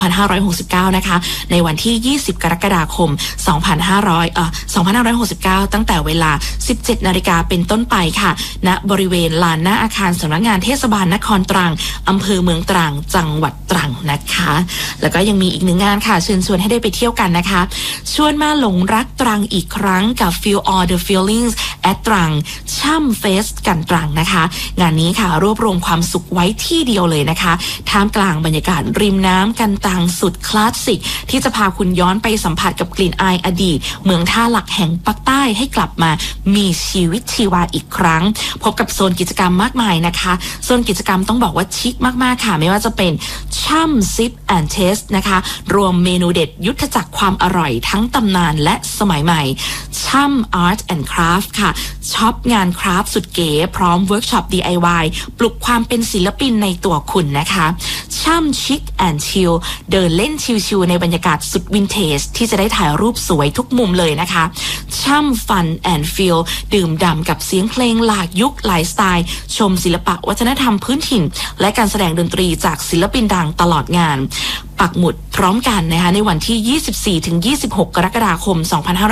2569 นะคะในวันที่ 20 กรกฎาคม 2569 ตั้งแต่เวลา 17 นาฬิกาเป็นต้นไปค่ะณบริเวณลานหน้าอาคารสำนักงานเทศบาลนครตรังอำเภอเมืองตรังจังหวัดตรังนะคะแล้วก็ยังมีอีกหนึ่งงานค่ะเชิญชวนให้ได้ไปเที่ยวกันนะคะชวนมาหลงรักตรังอีกครั้งกับ Feel All the Feelings at ตรังช่ำเฟสกันตรังนะคะงานนี้ค่ะรวบรวมความสุขไว้ที่เดียวเลยนะคะท่ามกลางบรรยากาศริมน้ำกันตรังสุดคลาสสิกที่จะพาคุณย้อนไปสัมผัสกับกลิ่นอายอดีตเมืองท่าหลักแห่งปักใต้ให้กลับมามีชีวิตชีวาอีกครั้งพบกับโซนกิจกรรมมากมายนะคะโซนกิจกรรมต้องบอกว่าชิคมากๆค่ะไม่ว่าจะเป็นช่ำซิปแอนด์เทสนะคะรวมเมนูเด็ดยุทธจักรความอร่อยทั้งตำนานและสมัยใหม่ช่ำอาร์ตแอนด์คราฟต์ค่ะช็อปงานคราฟต์สุดเก๋พร้อมเวิร์กช็อป DIY ปลุกความเป็นศิลปินในตัวคุณนะคะช่ำชิคแอนด์ชิลเดินเล่นชิลๆในบรรยากาศสุดวินเทจที่จะได้ถ่ายรูปสวยทุกมุมเลยนะคะช่ำฟันแอนด์ฟิลดื่มด่ำกับเสียงเพลงหลากยุคหลายสไตล์ชมศิลปะวัฒนธรรมพื้นถิ่นและการแสดงดนตรีจากศิลปินดังตลอดงานปักหมุดพร้อมกันนะคะในวันที่ 24-26 กรกฎาคม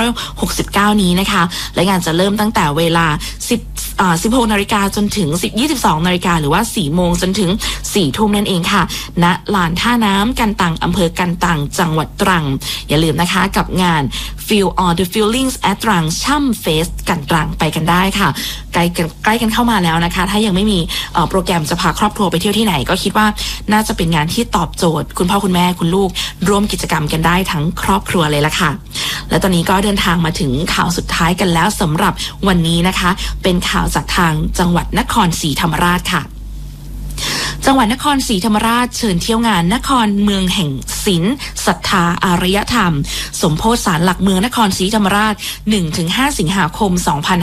2569 นี้นะคะและงานจะเริ่มตั้งแต่เวลา 16 นาฬิกาจนถึง 22 นาฬิกาหรือว่า 4 โมงจนถึง 4 ทุ่มนั่นเองค่ะณลานท่าน้ำกันตังอำเภอกันตังจังหวัดตรังอย่าลืมนะคะกับงาน Feel All the Feelings at ตรังช่ำเฟสกันตรังไปกันได้ค่ะใกล้กันเข้ามาแล้วนะคะถ้ายังไม่มีโปรแกรมจะพาครอบครัวไปเที่ยวที่ไหนก็คิดว่าน่าจะเป็นงานที่ตอบโจทย์คุณพ่อคุณแม่คุณลูกร่วมกิจกรรมกันได้ทั้งครอบครัวเลยละค่ะและตอนนี้ก็เดินทางมาถึงข่าวสุดท้ายกันแล้วสำหรับวันนี้นะคะเป็นข่าวจากทางจังหวัดนครศรีธรรมราชค่ะจังหวัดนครศรีธรรมราชเชิญเที่ยวงานนครเมืองแห่งศิลป์ศรัทธาอารยธรรมสมโภชศาลหลักเมืองนครศรีธรรมราช 1-5 สิงหาคม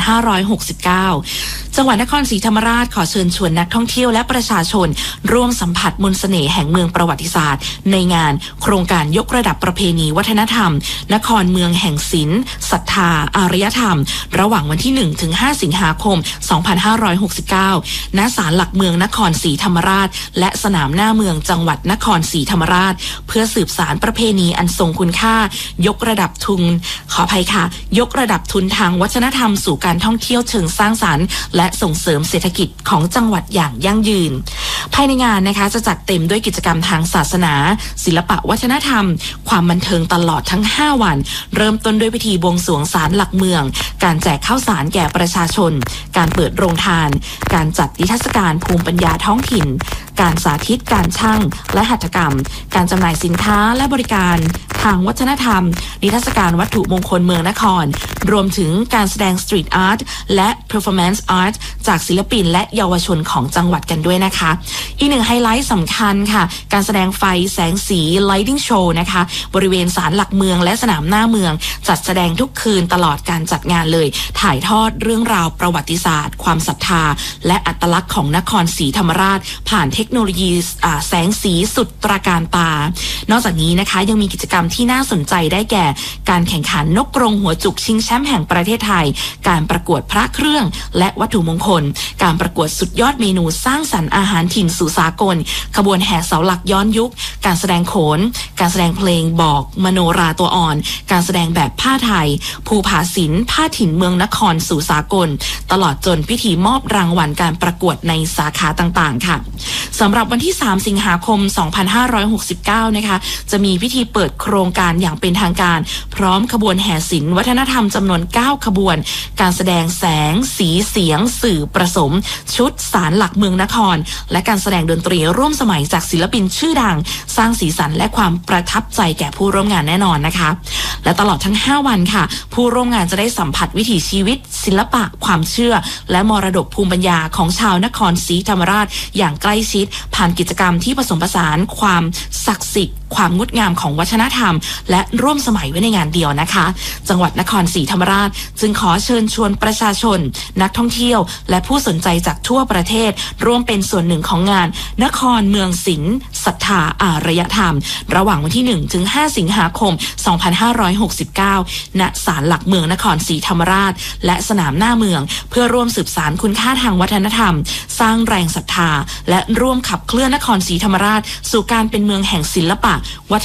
2569 จังหวัดนครศรีธรรมราชขอเชิญชวนนักท่องเที่ยวและประชาชนร่วมสัมผัสมนต์เสน่ห์แห่งเมืองประวัติศาสตร์ในงานโครงการยกระดับประเพณีวัฒนธรรมนครเมืองแห่งศิลป์ศรัทธาอารยธรรมระหว่างวันที่ 1-5 สิงหาคม 2569 ณ ศาลหลักเมืองนครศรีธรรมราชและสนามหน้าเมืองจังหวัดนครศรีธรรมราชเพื่อสืบสานประเพณีอันทรงคุณค่ายกระดับทุนขออภัยค่ะยกระดับทุนทางวัฒนธรรมสู่การท่องเที่ยวเชิงสร้างสรรค์และส่งเสริมเศรษฐกิจของจังหวัดอย่างยั่งยืนภายในงานนะคะจะจัดเต็มด้วยกิจกรรมทางศาสนาศิลปะวัฒนธรรมความบันเทิงตลอดทั้ง5วันเริ่มต้นด้วยพิธีบวงสรวงศาลหลักเมืองการแจกข้าวสารแก่ประชาชนการเปิดโรงทานการจัดนิทรรศการภูมิปัญญาท้องถิ่นการสาธิตการช่างและหัตถกรรมการจำหน่ายสินค้าและบริการทางวัฒนธรรมนิทรรศการวัตถุมงคลเมืองนครรวมถึงการแสดงสตรีทอาร์ตและ performance art จากศิลปินและเยาวชนของจังหวัดกันด้วยนะคะอีกหนึ่งไฮไลท์สำคัญค่ะการแสดงไฟแสงสี lighting show นะคะบริเวณศาลหลักเมืองและสนามหน้าเมืองจัดแสดงทุกคืนตลอดการจัดงานเลยถ่ายทอดเรื่องราวประวัติศาสตร์ความศรัทธาและอัตลักษณ์ของนครศรีธรรมราชผ่านเทคโนโลยีแสงสีสุดตระการตานอกจากนี้นะคะยังมีกิจกรรมที่น่าสนใจได้แก่การแข่งขันนกกรงหัวจุกชิงแชมป์แห่งประเทศไทยการประกวดพระเครื่องและวัตถุมงคลการประกวดสุดยอดเมนูสร้างสรรค์อาหารถิ่นสู่สากลขบวนแห่เสาหลักย้อนยุคการแสดงโขนการแสดงเพลงบอกมโนราตัวอ่อนการแสดงแบบผ้าไทยภูผาศิลป์ผ้าถิ่นเมืองนครสู่สากลตลอดจนพิธีมอบรางวัลการประกวดในสาขาต่างๆค่ะสำหรับวันที่3 สิงหาคม 2569 นะคะจะมีพิธีเปิดโครงการอย่างเป็นทางการพร้อมขบวนแห่ศิลป์วัฒนธรรมจำนวน9ขบวนการแสดงแสงสีเสียงสื่อผสมชุดศาลหลักเมืองนครและการแสดงดนตรีร่วมสมัยจากศิลปินชื่อดังสร้างสีสันและความประทับใจแก่ผู้ร่วมงานแน่นอนนะคะและตลอดทั้ง5วันค่ะผู้ร่วมงานจะได้สัมผัสวิถีชีวิตศิลปะความเชื่อและมรดกภูมิปัญญาของชาวนครศรีธรรมราชอย่างใกล้ชิดผ่านกิจกรรมที่ผสมผสานความศักดิ์สิทธิ์ความงดงามของวัฒนธรรมและร่วมสมัยไว้ในงานเดียวนะคะจังหวัดนครศรีธรรมราชจึงขอเชิญชวนประชาชนนักท่องเที่ยวและผู้สนใจจากทั่วประเทศร่วมเป็นส่วนหนึ่งของงานนครเมืองศิลป์ศรัทธาอารยธรรมระหว่างวันที่ 1-5 สิงหาคม 2569 ณ ศาลหลักเมืองนครศรีธรรมราชและสนามหน้าเมืองเพื่อร่วมสืบสานคุณค่าทางวัฒนธรรมสร้างแรงศรัทธาและร่วมขับเคลื่อนนครศรีธรรมราชสู่การเป็นเมืองแห่งศิลปะวัฒ